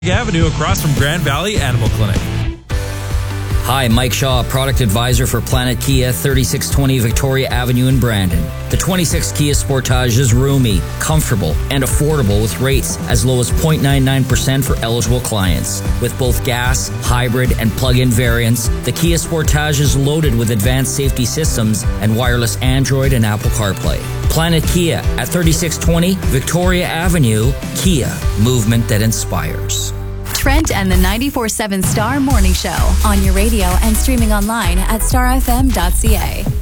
Avenue across from Grand Valley Animal Clinic. Hi, Mike Shaw, Product Advisor for Planet Kia, 3620 Victoria Avenue in Brandon. The 26 Kia Sportage is roomy, comfortable, and affordable with rates as low as 0.99% for eligible clients. With both gas, hybrid, and plug-in variants, the Kia Sportage is loaded with advanced safety systems and wireless Android and Apple CarPlay. Planet Kia at 3620 Victoria Avenue. Kia, movement that inspires. Trent and the 94.7 Star Morning Show on your radio and streaming online at starfm.ca.